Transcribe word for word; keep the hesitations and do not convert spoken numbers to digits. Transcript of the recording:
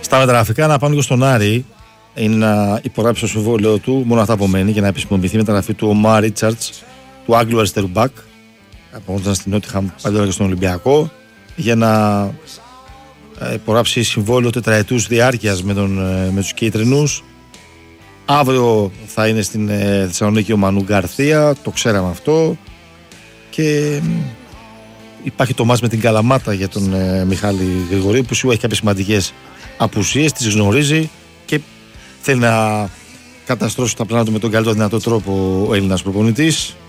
Στα μεταγραφικά να πάμε λίγο στον Άρη. Είναι να υπογράψει το συμβόλαιο του, μόνο αυτά απομένει για να επισημοποιηθεί η μεταγραφή του Ομάρ Ρίτσαρτς, του Άγγλου αριστερού μπακ. Απογόνονταν στην Νότιχαμ παλιότερα και στον Ολυμπιακό, για να υπογράψει συμβόλαιο τετραετούς διάρκειας με, με τους κίτρινους. Αύριο θα είναι στην Θεσσαλονίκη ο Μανού Γκαρθία, το ξέραμε αυτό. Και υπάρχει το μάτς με την Καλαμάτα για τον ε, Μιχάλη Γρηγορίου, που σίγουρα έχει κάποιες σημαντικές απουσίες, τις γνωρίζει και θέλει να καταστρώσει τα πλάνα του με τον καλύτερο δυνατό τρόπο ο Έλληνας προπονητής.